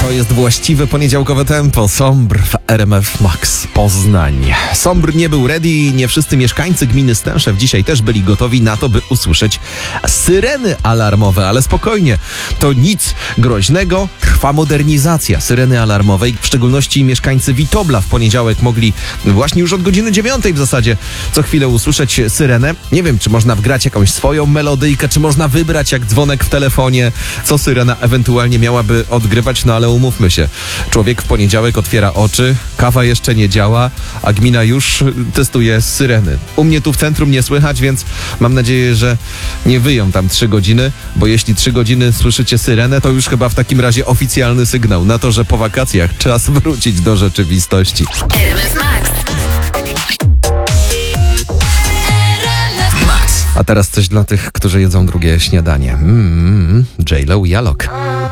To jest właściwe poniedziałkowe tempo. Sombr w RMF Max Poznań. Sombr nie był ready i nie wszyscy mieszkańcy gminy Stęszew dzisiaj też byli gotowi na to, by usłyszeć syreny alarmowe. Ale spokojnie, to nic groźnego. Trwa modernizacja syreny alarmowej. W szczególności mieszkańcy Witobla w poniedziałek mogli właśnie już od godziny 9 w zasadzie co chwilę usłyszeć syrenę. Nie wiem, czy można wgrać jakąś swoją melodyjkę, czy można wybrać jak dzwonek w telefonie, co syrena ewentualnie miałaby odgrywać, no ale umówmy się, człowiek w poniedziałek otwiera oczy, kawa jeszcze nie działa, a gmina już testuje syreny. U mnie tu w centrum nie słychać, więc mam nadzieję, że nie wyją tam 3 godziny, bo jeśli 3 godziny słyszycie syrenę, to już chyba w takim razie oficjalny sygnał na to, że po wakacjach czas wrócić do rzeczywistości. A teraz coś dla tych, którzy jedzą drugie śniadanie. J-Lo i Alok.